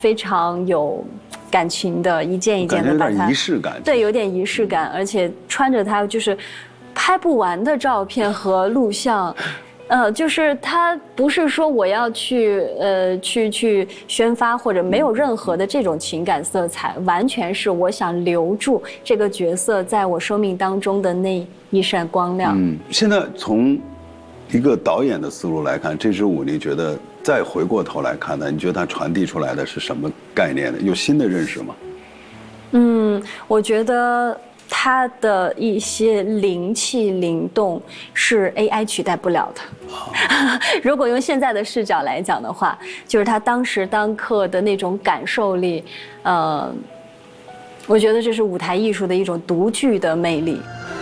非常有感情的，一件一件的把它， 感觉有点仪式感。 对，有点仪式感，而且穿着它就是拍不完的照片和录像。就是它不是说我要去宣发或者没有任何的这种情感色彩，完全是我想留住这个角色在我生命当中的那一闪光亮。 现在从一个导演的思路来看，这支舞你觉得再回过头来看呢？你觉得它传递出来的是什么概念呢？有新的认识吗？ 我觉得它的一些灵气灵动是 AI 取代不了的。如果用现在的视角来讲的话，就是他当时当刻的那种感受力，我觉得这是舞台艺术的一种独具的魅力。